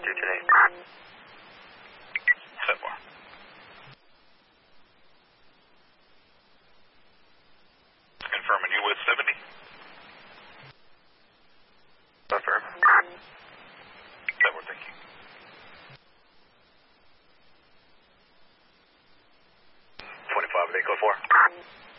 228. Set more. Confirming you with 70. Affirm. Set more, thank you. With 8 code 4.